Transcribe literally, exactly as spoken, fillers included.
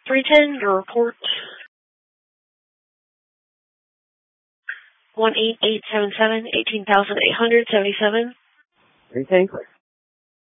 three ten, your report. one eight eight seven seven, eighteen thousand eight hundred seventy-seven. three ten, clear.